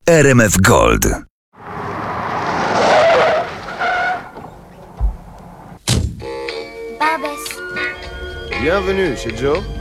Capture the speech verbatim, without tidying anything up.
R M F Gold. Barbès. Bienvenue chez Joe.